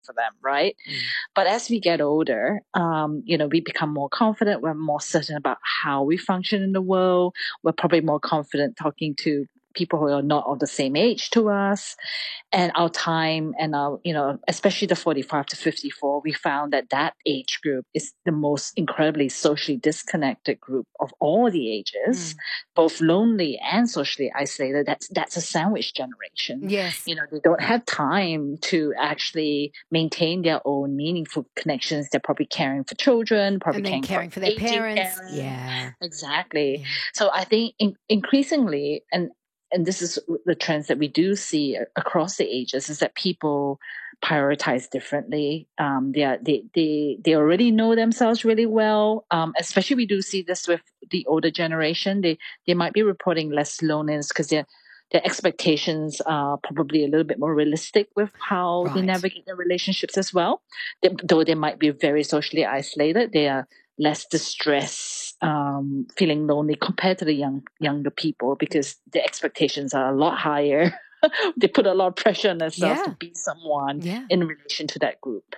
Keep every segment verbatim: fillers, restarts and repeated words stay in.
for them, right? Mm. But as we get older, um, you know, we become more confident. We're more certain about how we function in the world. We're probably more confident talking to people who are not of the same age to us. And our time and our, you know, especially the forty-five to fifty-four, we found that that age group is the most incredibly socially disconnected group of all the ages, Mm. both lonely and socially isolated. That's, that's a sandwich generation. Yes. You know, they don't have time to actually maintain their own meaningful connections. They're probably caring for children, probably And then caring, caring for for their aging parents. parents. Yeah. Exactly. Yeah. So I think in, increasingly, and and this is the trends that we do see across the ages, is that people prioritize differently. Um, they, are, they they they already know themselves really well. Um, especially we do see this with the older generation. They they might be reporting less loneliness because their their expectations are probably a little bit more realistic with how they Right. navigate their relationships as well. They, though they might be very socially isolated, they are less distress, um, feeling lonely compared to the young younger people because the expectations are a lot higher. They put a lot of pressure on themselves to Yeah. be someone Yeah. in relation to that group.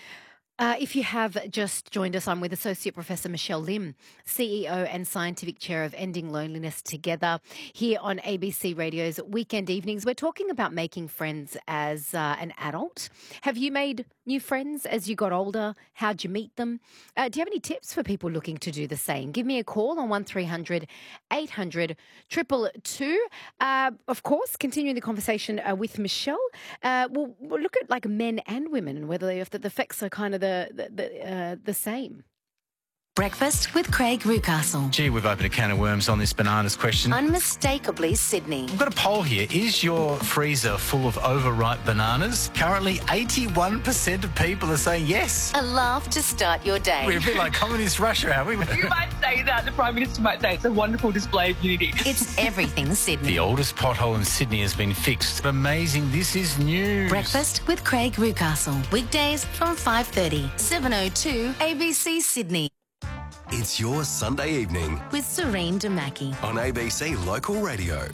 Uh, if you have just joined us, I'm with Associate Professor Michelle Lim, C E O and Scientific Chair of Ending Loneliness Together, here on A B C Radio's Weekend Evenings. We're talking about making friends as uh, an adult. Have you made new friends as you got older? How'd you meet them? Uh, do you have any tips for people looking to do the same? Give me a call on one three hundred eight hundred two two two. Uh, of course, continuing the conversation uh, with Michelle, uh, we'll, we'll look at like men and women and whether the, the effects are kind of the the the, uh, the same. Breakfast with Craig Rucastle. Gee, we've opened a can of worms on this bananas question. Unmistakably Sydney. We've got a poll here. Is your freezer full of overripe bananas? Currently, eighty-one percent of people are saying yes. A laugh to start your day. We're a bit like communist Russia, aren't we? You might say that. The Prime Minister might say it's a wonderful display of unity. It's everything Sydney. The oldest pothole in Sydney has been fixed. Amazing. This is news. Breakfast with Craig Rucastle. Weekdays from five thirty, seven oh two A B C Sydney. It's your Sunday evening With Serene Damaki. on A B C Local Radio.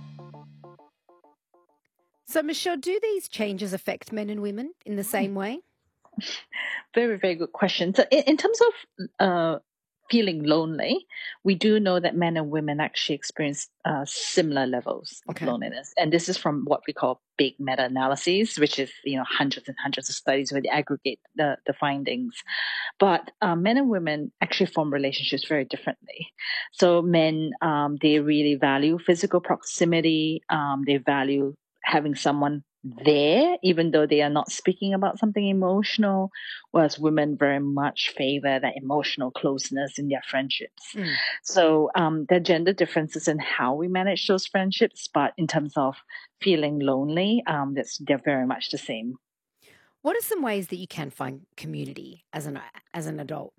So, Michelle, do these changes affect men and women in the same way? Very, very good question. So in, in terms of uh, feeling lonely, we do know that men and women actually experience uh, similar levels of Okay. loneliness. And this is from what we call big meta-analyses, which is, you know, hundreds and hundreds of studies where they aggregate the, the findings. But uh, men and women actually form relationships very differently. So men, um, they really value physical proximity. Um, they value having someone there, even though they are not speaking about something emotional, whereas women very much favor that emotional closeness in their friendships. Mm. So um, there are gender differences in how we manage those friendships, but in terms of feeling lonely, um, that's, they're very much the same. What are some ways that you can find community as an as an adult?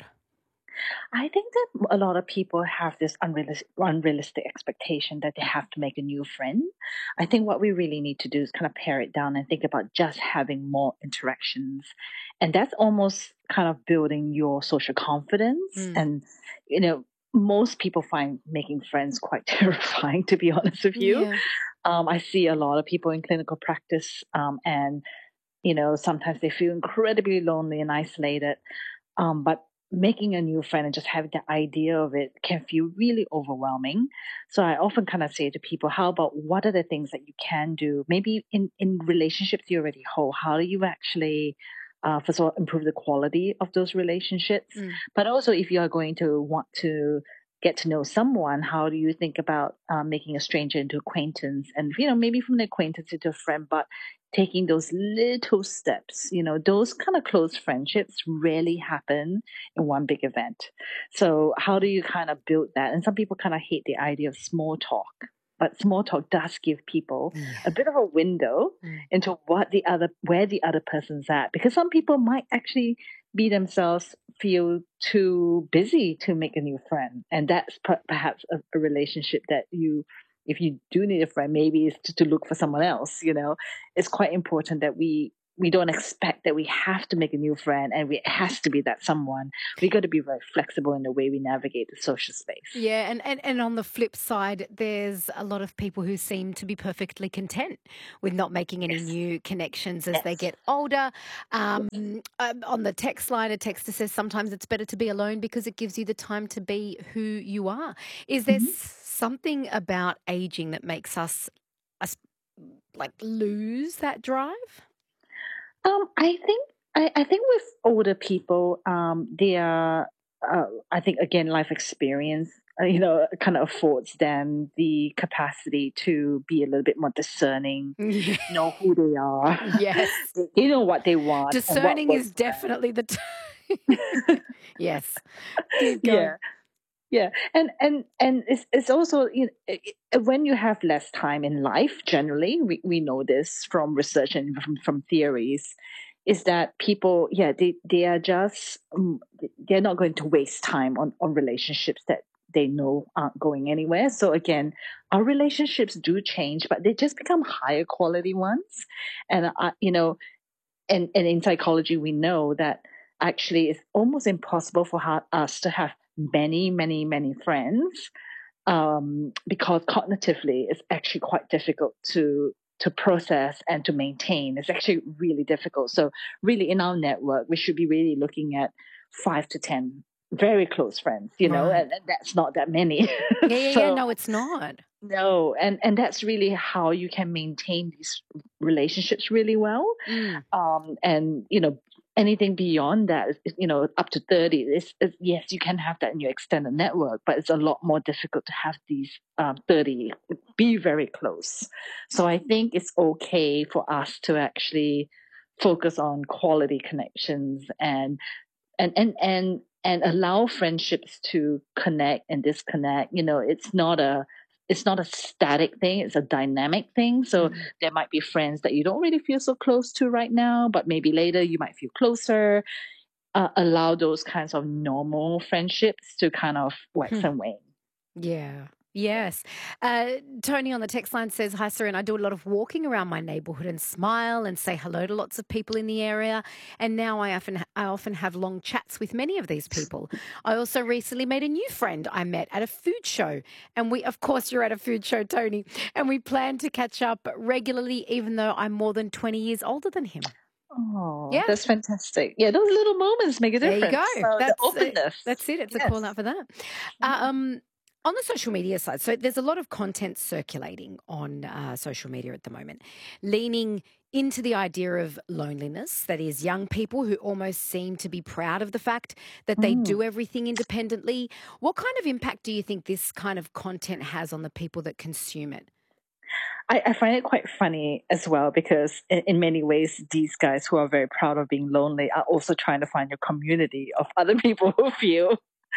I think that a lot of people have this unrealistic, unrealistic expectation that they have to make a new friend. I think what we really need to do is kind of pare it down and think about just having more interactions. And that's almost kind of building your social confidence. Mm. And, you know, most people find making friends quite terrifying, to be honest with you. Yeah. Um, I see a lot of people in clinical practice um, and, you know, sometimes they feel incredibly lonely and isolated. Um, but making a new friend and just having the idea of it can feel really overwhelming. So I often kind of say to people, how about what are the things that you can do? Maybe in, in relationships you already hold, how do you actually, uh, first of all, improve the quality of those relationships? Mm. But also if you are going to want to get to know someone, how do you think about uh, making a stranger into acquaintance? And, you know, maybe from an acquaintance into a friend, but taking those little steps, you know, those kind of close friendships rarely happen in one big event. So how do you kind of build that? And some people kind of hate the idea of small talk, but small talk does give people Yeah. a bit of a window Mm. into what the other, where the other person's at, because some people might actually be themselves feel too busy to make a new friend. And that's per- perhaps a, a relationship that you, if you do need a friend, maybe it's to, to look for someone else, you know. It's quite important that we we don't expect that we have to make a new friend and we, it has to be that someone. We got to be very flexible in the way we navigate the social space. Yeah, and, and, and on the flip side, there's a lot of people who seem to be perfectly content with not making any Yes. new connections as Yes. they get older. Um, um, on the text line, a texter says sometimes it's better to be alone because it gives you the time to be who you are. Is there Mhm. s- something about aging that makes us, us like lose that drive? Um, I think I, I think with older people, um, they are. Uh, I think again, life experience, uh, you know, kind of affords them the capacity to be a little bit more discerning, Yeah. know who they are, Yes. they, they know what they want, and what Discerning works is for them. definitely the t- yes. Keep going. Yeah. Yeah, and and and it's it's also, you know, it, it- when you have less time in life, generally, we, we know this from research and from, from theories, is that people, yeah, they they are just um, they're not going to waste time on on relationships that they know aren't going anywhere. So again, our relationships do change, but they just become higher quality ones, and I, you know, and and in psychology, we know that actually it's almost impossible for ha- us to have many, many, many friends, um, because cognitively it's actually quite difficult to to process and to maintain. It's actually really difficult. So really, in our network, we should be really looking at five to ten very close friends, you know, Right. and, and that's not that many. Yeah, yeah, yeah. So No, it's not. no, and and that's really how you can maintain these relationships really well. Mm. Um, and you know, anything beyond that, is, is, you know, up to thirty, is, is yes, you can have that in your extended network, but it's a lot more difficult to have these um, thirty be very close. So I think it's okay for us to actually focus on quality connections and and and and and allow friendships to connect and disconnect. You know, it's not a it's not a static thing, it's a dynamic thing. So Mm. there might be friends that you don't really feel so close to right now, but maybe later you might feel closer. Uh, allow those kinds of normal friendships to kind of wax Hmm. and wane. Yeah. Yes. Uh, Tony on the text line says, "Hi, Sir, and I do a lot of walking around my neighbourhood and smile and say hello to lots of people in the area. And now I often I often have long chats with many of these people. I also recently made a new friend I met at a food show. And we, of course, you're at a food show, Tony. And we plan to catch up regularly, even though I'm more than twenty years older than him." Oh, Yeah. that's fantastic. Yeah, those little moments make a There you difference. go. So the That's uh, openness. that's it. It's a Yes. call out for that. Uh, um, on the social media side, so there's a lot of content circulating on uh, social media at the moment, leaning into the idea of loneliness. That is, young people who almost seem to be proud of the fact that they Mm. do everything independently. What kind of impact do you think this kind of content has on the people that consume it? I, I find it quite funny as well because in, in many ways, these guys who are very proud of being lonely are also trying to find a community of other people who feel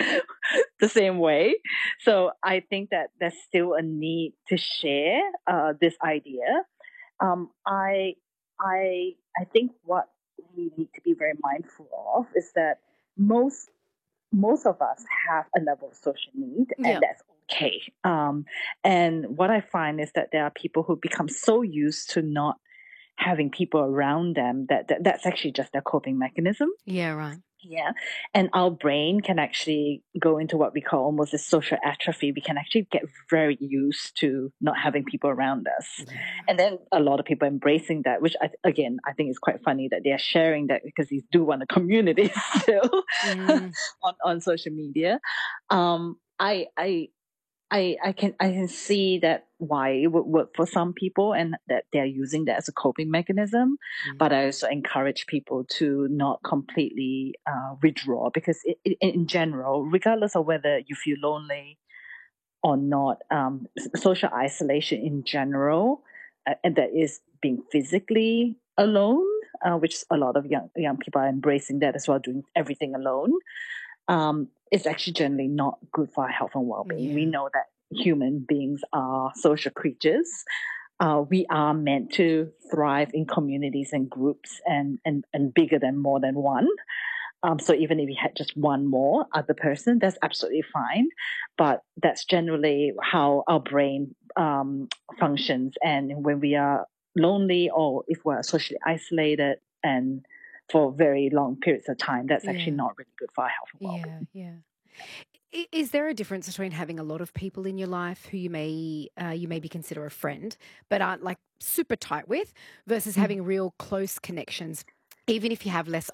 the same way. So I think that there's still a need to share uh, this idea. Um, I, I, I think what we need to be very mindful of is that most most of us have a level of social need, Yeah. and that's okay. Um, and what I find is that there are people who become so used to not having people around them that, that that's actually just their coping mechanism. Yeah, right. Yeah. And our brain can actually go into what we call almost a social atrophy. We can actually get very used to not having people around us. Yeah. And then a lot of people embracing that, which I, again, I think is quite funny that they are sharing that because they do want a community still Mm. on, on social media. Um, I, I, I, I can I can see that why it would work for some people and that they're using that as a coping mechanism. Mm. But I also encourage people to not completely uh, withdraw because it, it, in general, regardless of whether you feel lonely or not, um, social isolation in general, uh, and that is being physically alone, uh, which a lot of young young people are embracing that as well, doing everything alone. Um, it's actually generally not good for our health and well-being. Yeah. We know that human beings are social creatures. Uh, we are meant to thrive in communities and groups and, and, and bigger than more than one. Um, so even if we had just one more other person, that's absolutely fine. But that's generally how our brain um, functions. And when we are lonely or if we're socially isolated, and for very long periods of time, that's actually Yeah. not really good for our health and well-being. Yeah, yeah. I- Is there a difference between having a lot of people in your life who you may uh, you maybe consider a friend but aren't like super tight with versus Mm. having real close connections, even if you have less